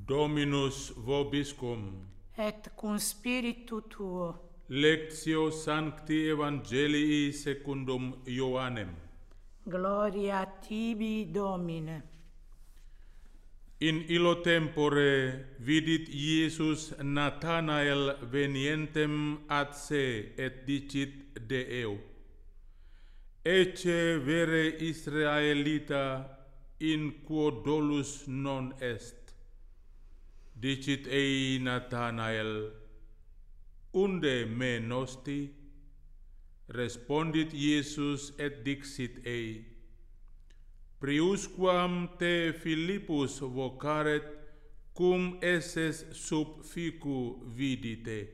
Dominus vobiscum. Et cum spiritu tuo. Lectio Sancti Evangelii secundum Ioannem. Gloria tibi, Domine. In illo tempore vidit Iesus Nathanael venientem ad se et dicit de eo: Ecce vere Israelita in quo dolus non est. Dicit ei Nathanael: Unde me nosti? Respondit Iesus et dixit ei: Priusquam te Philippus vocaret, cum esses sub ficu vidite.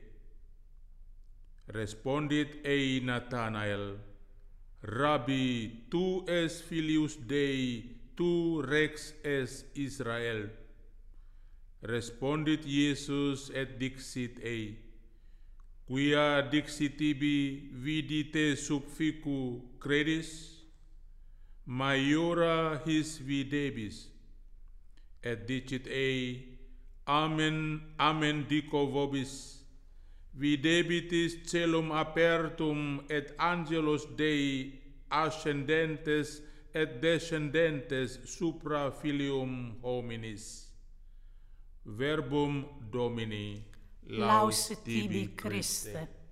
Respondit ei Nathanael: Rabbi, tu es filius Dei, tu rex es Israel. Respondit Iesus et dixit ei: Quia dixit tibi vidite sub ficu credis? Maiora his videbis. Et dicit ei: Amen, amen dico vobis, videbitis celum apertum et angelos Dei ascendentes et descendentes supra filium hominis. Verbum Domini. Laus tibi, Christe.